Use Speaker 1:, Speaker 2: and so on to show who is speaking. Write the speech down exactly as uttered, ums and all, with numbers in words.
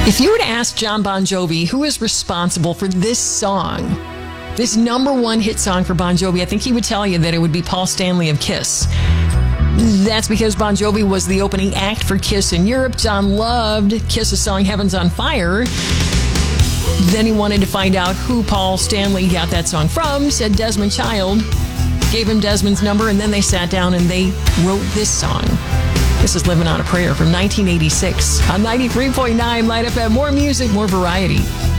Speaker 1: If you were to ask John Bon Jovi who is responsible for this song, this number one hit song for Bon Jovi, I think he would tell you that it would be Paul Stanley of Kiss. That's because Bon Jovi was the opening act for Kiss in Europe. John loved Kiss's song Heaven's on Fire. Then he wanted to find out who Paul Stanley got that song from, said Desmond Child, gave him Desmond's number, and then they sat down and they wrote this song. This is Living on a Prayer from nineteen eighty-six on ninety-three point nine Light F M. More music, more variety.